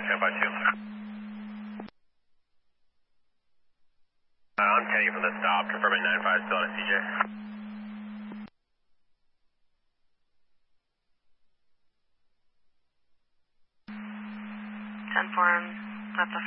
I'm Kenny from the stop, confirming 95 still on a CJ. Ten four, that's a